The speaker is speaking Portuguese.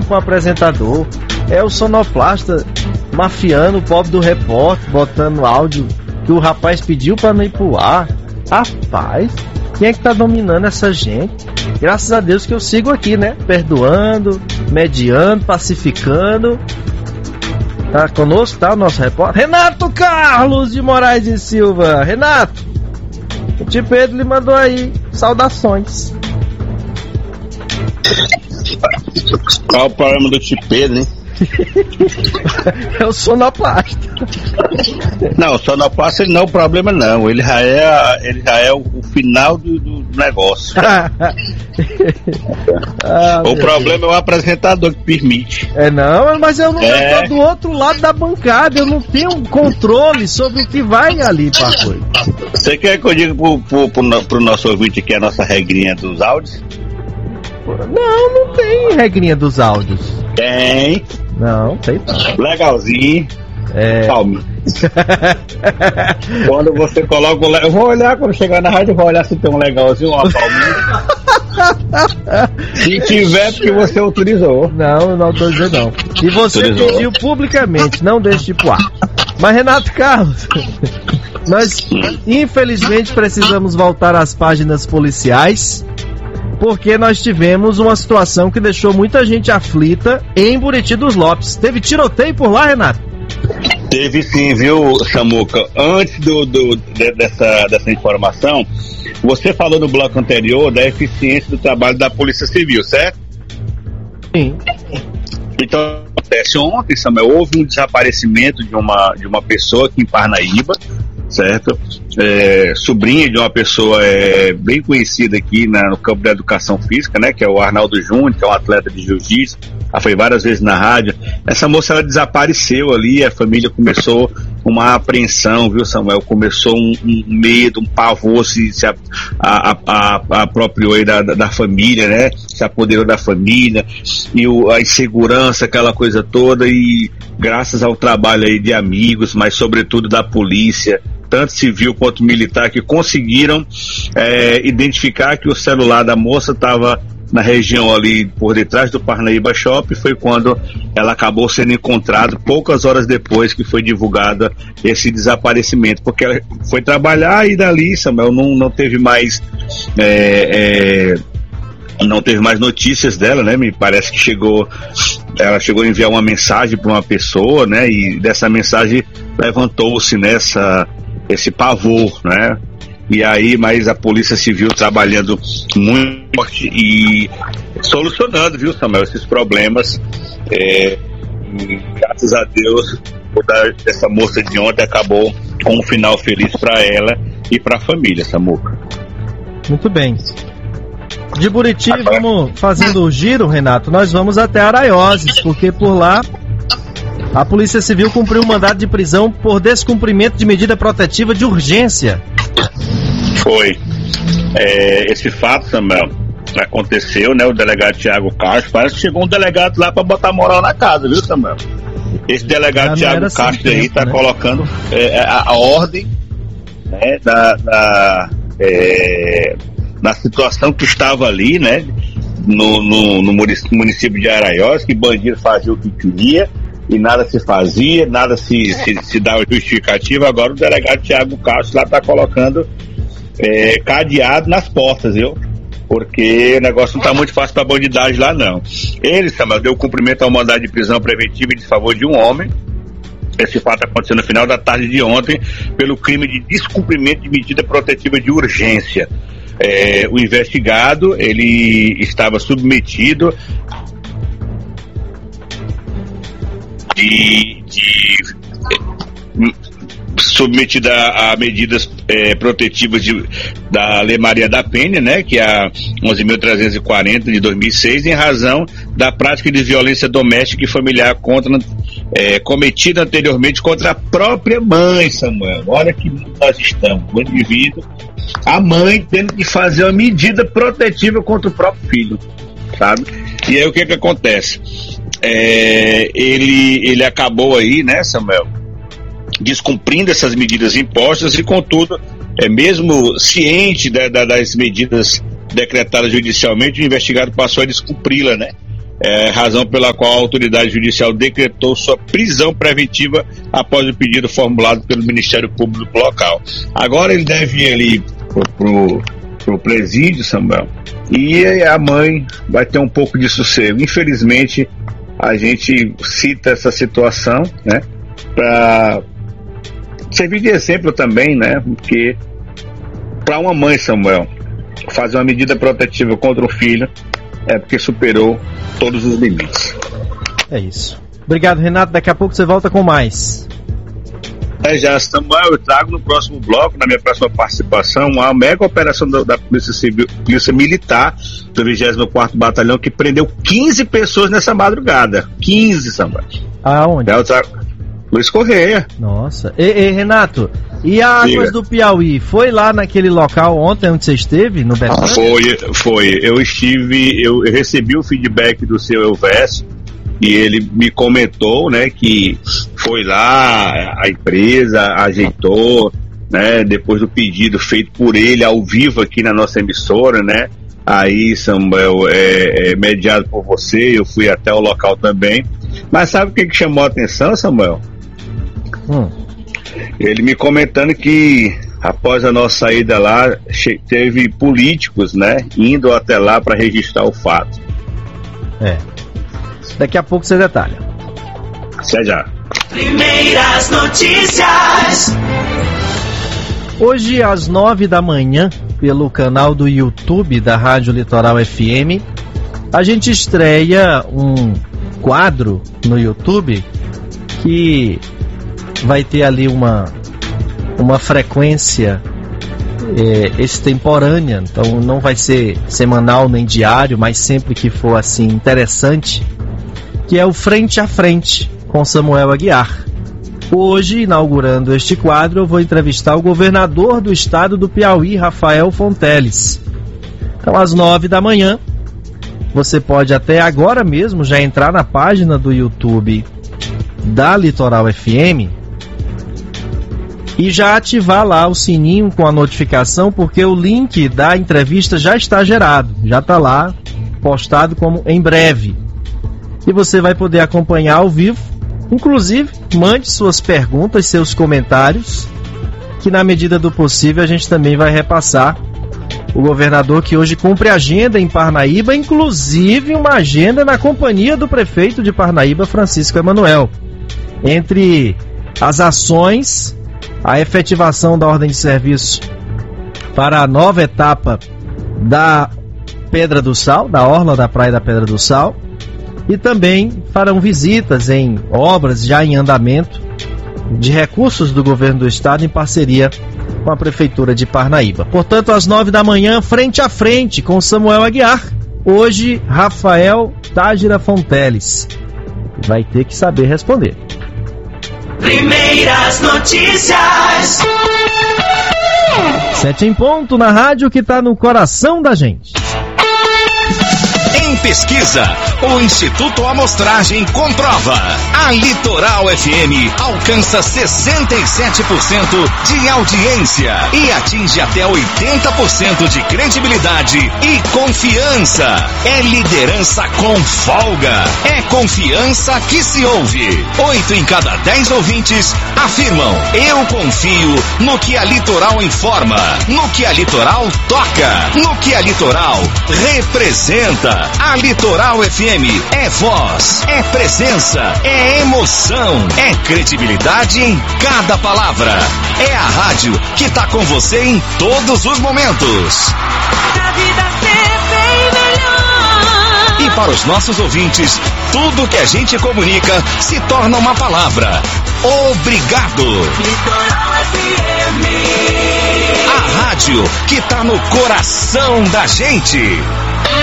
com o apresentador. É o sonoplasta mafiando o pobre do repórter, botando áudio que o rapaz pediu pra não ir pro ar. Rapaz, quem é que tá dominando essa gente? Graças a Deus que eu sigo aqui, né? Perdoando, mediando, pacificando. Tá conosco, tá? O nosso repórter Renato Carlos de Moraes e Silva. Renato, o tio Pedro lhe mandou aí saudações. Qual o problema do tio Pedro, hein? É o sonoplasta. Não, o sonoplasta não é o problema, não. Ele já é o final do negócio. O problema é o apresentador que permite. Não, mas eu tô do outro lado da bancada. Eu não tenho controle sobre o que vai ali pra coisa. Você quer que eu diga pro nosso ouvinte que é a nossa regrinha dos áudios? Não tem regrinha dos áudios. Tem. Não, tem não. Legalzinho. Calma. Quando você coloca eu vou olhar, quando chegar na rádio, eu vou olhar se tem um legalzinho, uma palminha. Se tiver, porque você autorizou. Não autorizei não. E você autorizou. Pediu publicamente, não deixe de ar. Mas Renato Carlos, nós infelizmente precisamos voltar às páginas policiais, porque nós tivemos uma situação que deixou muita gente aflita em Buriti dos Lopes. Teve tiroteio por lá, Renato? Teve sim, viu, Samuca? Antes dessa informação, você falou no bloco anterior da eficiência do trabalho da Polícia Civil, certo? Sim. Então, acontece ontem, Samuel, houve um desaparecimento de uma pessoa aqui em Parnaíba, certo? Sobrinha de uma pessoa bem conhecida aqui no campo da educação física, né? Que é o Arnaldo Júnior, que é um atleta de jiu-jitsu, ela foi várias vezes na rádio. Essa moça, ela desapareceu ali, a família começou uma apreensão, viu, Samuel? Começou um medo, um pavor, se apropriou aí da família, né? Se apoderou da família, e a insegurança, aquela coisa toda, e graças ao trabalho aí de amigos, mas sobretudo da polícia, tanto civil quanto militar, que conseguiram identificar que o celular da moça estava na região ali por detrás do Parnaíba Shopping. Foi quando ela acabou sendo encontrada poucas horas depois que foi divulgada esse desaparecimento, porque ela foi trabalhar e dali, Samuel, não teve mais não teve mais notícias dela, né? Me parece que ela chegou a enviar uma mensagem para uma pessoa, né? E dessa mensagem levantou-se esse pavor, né? E aí, mas a Polícia Civil trabalhando muito forte e solucionando, viu, Samuel, esses problemas. Graças a Deus, essa moça de ontem acabou com um final feliz para ela e para a família, Samuca. Muito bem. De Buriti, vamos fazendo o giro, Renato. Nós vamos até Araioses, porque por lá a Polícia Civil cumpriu um mandado de prisão por descumprimento de medida protetiva de urgência. Foi. Esse fato, Samuel, aconteceu, né? O delegado Thiago Castro, parece que chegou um delegado lá para botar moral na casa, viu, Samuel? Esse delegado Thiago Castro aí tá, né, colocando a ordem, né, na situação que estava ali, né? No município de Araioses, que bandido fazia o que queria e nada se fazia, nada se dava justificativa. Agora o delegado Thiago Castro lá tá colocando cadeado nas portas, viu? Porque o negócio não tá muito fácil pra bandidagem lá, não. Ele, Samuel, deu cumprimento ao mandado de prisão preventiva em desfavor de um homem. Esse fato aconteceu no final da tarde de ontem pelo crime de descumprimento de medida protetiva de urgência. O investigado, ele estava submetido submetida a medidas protetivas da Lei Maria da Penha, né, que é a 11.340 de 2006, em razão da prática de violência doméstica e familiar cometida anteriormente contra a própria mãe, Samuel. Olha que nós estamos, o indivíduo, a mãe tendo que fazer uma medida protetiva contra o próprio filho, sabe? E aí o que acontece? Ele acabou aí, né, Samuel, descumprindo essas medidas impostas e, contudo, mesmo ciente das medidas decretadas judicialmente, o investigado passou a descumpri-la, né? razão pela qual a autoridade judicial decretou sua prisão preventiva após o pedido formulado pelo Ministério Público local. Agora ele deve ir ali pro presídio, Samuel, e a mãe vai ter um pouco de sossego. Infelizmente, a gente cita essa situação, né, para servir de exemplo também, né, porque para uma mãe, Samuel, fazer uma medida protetiva contra o filho é porque superou todos os limites. É isso. Obrigado, Renato. Daqui a pouco você volta com mais. Já, Samuel, eu trago no próximo bloco, na minha próxima participação, uma mega operação da Polícia Civil, Polícia Militar do 24º Batalhão, que prendeu 15 pessoas nessa madrugada. 15, Samuel. Aonde? Luiz Correia. Nossa. Renato, e a Águas do Piauí, foi lá naquele local ontem onde você esteve, no Betânia? Foi. Eu recebi o feedback do seu Elvésio, e ele me comentou, né, que foi lá, a empresa ajeitou, né, depois do pedido feito por ele ao vivo aqui na nossa emissora, né, aí, Samuel, mediado por você, eu fui até o local também, mas sabe o que chamou a atenção, Samuel? Ele me comentando que após a nossa saída lá, teve políticos, né, indo até lá para registrar o fato. Daqui a pouco você detalha. Até já. Primeiras notícias. Hoje às 9 da manhã, pelo canal do YouTube da Rádio Litoral FM, a gente estreia um quadro no YouTube que vai ter ali uma frequência extemporânea, então não vai ser semanal nem diário, mas sempre que for assim interessante, que é o Frente a Frente com Samuel Aguiar. Hoje, inaugurando este quadro, eu vou entrevistar o governador do estado do Piauí, Rafael Fonteles. Então, às 9 da manhã, você pode até agora mesmo já entrar na página do YouTube da Litoral FM e já ativar lá o sininho com a notificação, porque o link da entrevista já está gerado, já está lá postado como em breve. E você vai poder acompanhar ao vivo. Inclusive, mande suas perguntas, seus comentários, que na medida do possível a gente também vai repassar. O governador que hoje cumpre agenda em Parnaíba, inclusive uma agenda na companhia do prefeito de Parnaíba, Francisco Emanuel. Entre as ações, a efetivação da ordem de serviço para a nova etapa da Pedra do Sal, da orla da Praia da Pedra do Sal, e também farão visitas em obras já em andamento de recursos do governo do estado em parceria com a prefeitura de Parnaíba. Portanto, às 9 da manhã, frente a frente com Samuel Aguiar. Hoje, Rafael Tágira Fonteles vai ter que saber responder. Primeiras notícias. 7 em ponto na rádio que está no coração da gente. Em pesquisa, o Instituto Amostragem comprova. A Litoral FM alcança 67% de audiência e atinge até 80% de credibilidade e confiança. É liderança com folga. É confiança que se ouve. 8 em cada 10 ouvintes afirmam: eu confio no que a Litoral informa, no que a Litoral toca, no que a Litoral representa. A Litoral FM é voz, é presença, é emoção, é credibilidade em cada palavra. É a rádio que tá com você em todos os momentos. A vida ser bem melhor. E para os nossos ouvintes, tudo que a gente comunica se torna uma palavra. Obrigado. Litoral FM. A rádio que tá no coração da gente.